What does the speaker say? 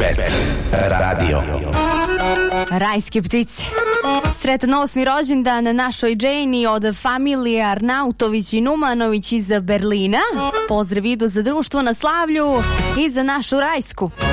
Pet radio. Rajske ptice. Sretan 8. rođendan našoj Džejni od familije Arnautović i Numanović iz Berlina. Pozdrav idu za društvo na slavlju i za našu Rajsku.